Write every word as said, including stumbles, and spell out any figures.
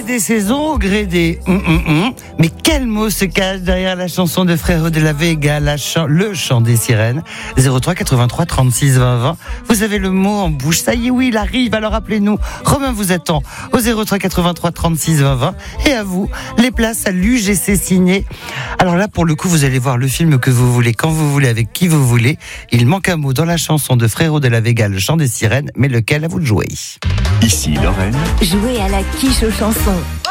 des saisons, au gré des hum, hum, hum. Mais quel mot se cache derrière la chanson de Frérot de la Vega, la chan- le chant des sirènes? zéro trois quatre-vingt-trois trente-six vingt vingt. Vous avez le mot en bouche. Ça y est, oui, il arrive. Alors appelez-nous. Romain vous attend au zéro trois quatre-vingt-trois trente-six vingt vingt. Et à vous, les places à l'U G C signé. Alors là, pour le coup, vous allez voir le film que vous voulez, quand vous voulez, avec qui vous voulez. Il manque un mot dans la chanson de Frérot de la Vega, le chant des sirènes. Mais lequel, à vous de jouer? Ici Lorraine. Jouez à la quiche aux chansons.